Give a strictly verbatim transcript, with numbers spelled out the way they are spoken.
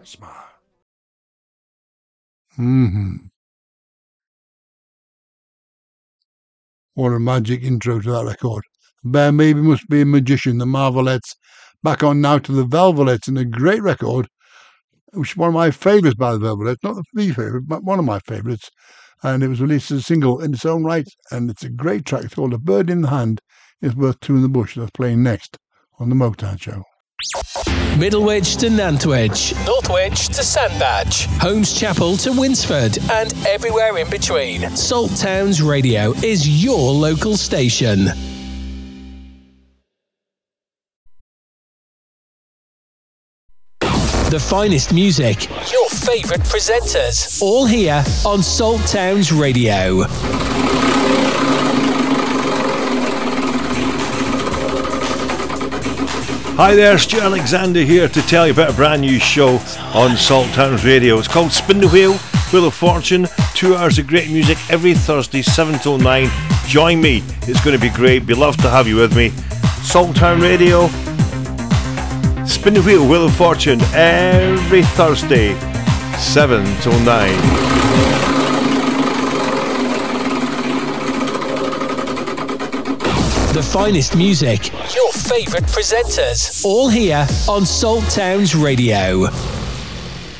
Smile. Mm-hmm. What a magic intro to that record. Bear Maybe Must Be a Magician, the Marvelettes. Back on now to the Velvelettes, and a great record, which is one of my favourites by the Velvelettes. Not the favourite, but one of my favourites. And it was released as a single in its own right, and it's a great track. It's called A Bird in the Hand Is Worth Two in the Bush. That's playing next on the Motown Show. Middlewich to Nantwich, Northwich to Sandbach, Holmes Chapel to Winsford, and everywhere in between. Salt Towns Radio is your local station. The finest music, your favourite presenters, all here on Salt Towns Radio. Hi there, Stu Alexander here to tell you about a brand new show on Salt Towns Radio. It's called Spin the Wheel, Wheel of Fortune. Two hours of great music every Thursday, seven till nine. Join me, it's going to be great. Be love to have you with me. Salt Town Radio, Spin the Wheel, Wheel of Fortune, every Thursday, seven till nine. The finest music, your favourite presenters, all here on Salt Towns Radio.